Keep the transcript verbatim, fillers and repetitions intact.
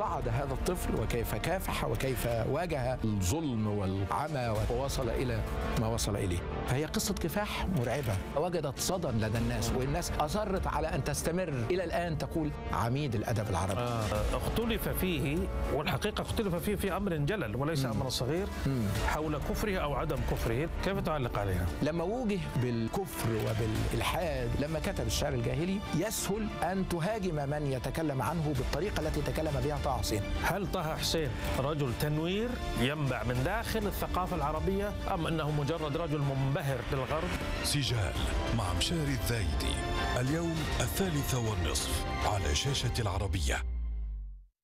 صعد هذا الطفل وكيف كافح وكيف واجه الظلم والعمى ووصل إلى ما وصل إليه. فهي قصة كفاح مرعبة وجدت صدى لدى الناس، والناس أصرت على أن تستمر إلى الآن تقول عميد الأدب العربي. آه اختلف فيه، والحقيقة اختلف فيه في أمر جلل وليس أمر صغير، مم. حول كفره أو عدم كفره. كيف تعلق عليها؟ لما وجه بالكفر وبالإلحاد، لما كتب الشعر الجاهلي يسهل أن تهاجم من يتكلم عنه بالطريقة التي تكلم بها طه حسين. هل طه حسين رجل تنوير ينبع من داخل الثقافة العربية، أم أنه مجرد رجل منبهر بالغرب؟ سجال مع مشاري الزايدي اليوم الثالثة والنصف على شاشة العربية.